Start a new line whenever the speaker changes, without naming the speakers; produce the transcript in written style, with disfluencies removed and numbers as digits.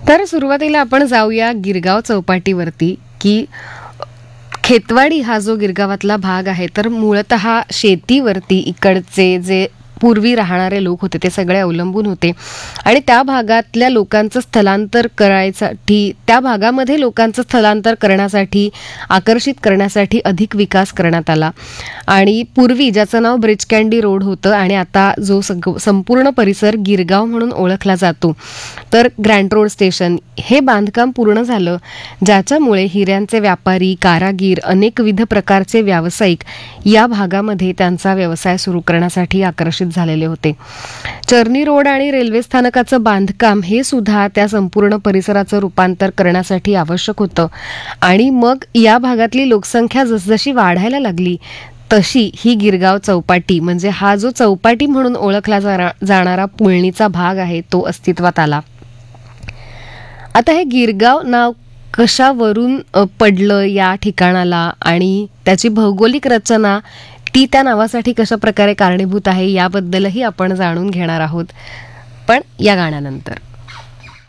तर सुरुवातीला आपण जाऊया गिरगाव चौपाटीवरती, की खेतवाडी हा जो गिरगावातला भाग आहे तर मूळतः शेतीवरती इकडचे जे पूर्वी राहणारे लोक होते ते सगळे अवलंबून होते आणि त्या भागातल्या लोकांचं स्थलांतर करायसाठी, त्या भागामध्ये लोकांचं स्थलांतर करण्यासाठी, आकर्षित करण्यासाठी अधिक विकास करण्यात आला. आणि पूर्वी ज्याचं नाव ब्रिज कँडी रोड होतं आणि आता जो संपूर्ण परिसर गिरगाव म्हणून ओळखला जातो, तर ग्रँड रोड स्टेशन हे बांधकाम पूर्ण झालं, ज्याच्यामुळे हिऱ्यांचे व्यापारी, कारागीर, अनेकविध प्रकारचे व्यावसायिक या भागामध्ये त्यांचा व्यवसाय सुरू करण्यासाठी आकर्षित झालेले होते. चर्नी रोड आणि रेल्वे स्थानकाचं बांधकाम हे सुद्धा त्या संपूर्ण परिसराचं रूपांतर करण्यासाठी आवश्यक होतं. आणि मग या भागातली लोकसंख्या जसजशी वाढायला लागली तशी ही गिरगाव चौपाटी, म्हणजे हा जो चौपाटी म्हणून ओळखला जाणारा पुळणीचा भाग आहे तो अस्तित्वात आला. आता हे गिरगाव नाव कशावरून पडलं या ठिकाणाला आणि त्याची भौगोलिक रचना ती त्या नावासाठी कशा प्रकारे कारणीभूत आहे याबद्दलही आपण जाणून घेणार आहोत, पण या गाण्यानंतर.